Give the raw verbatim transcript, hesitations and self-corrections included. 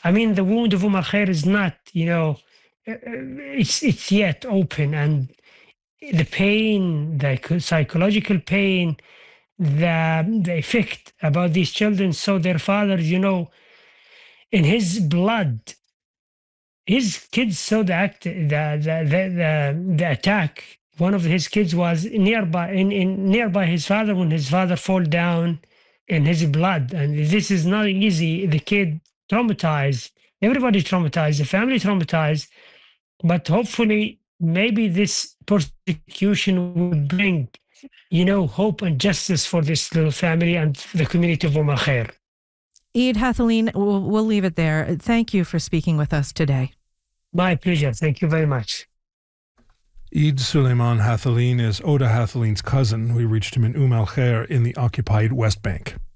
I mean, the wound of Umm al-Khair is not, you know, it's it's yet open, and the pain, the psychological pain, the the effect about these children. So their fathers, you know, in his blood, his kids saw the act, the the the the, the attack. One of his kids was nearby in, in nearby his father when his father fall down in his blood, and this is not easy. The kid traumatized. Everybody traumatized. The family traumatized. But hopefully, maybe this persecution will bring, you know, hope and justice for this little family and the community of Umm al-Khair. Eid Hathaleen, we'll, we'll leave it there. Thank you for speaking with us today. My pleasure. Thank you very much. Eid Suleiman Hathaleen is Oda Hathaleen's cousin. We reached him in Umm al-Khair in the occupied West Bank.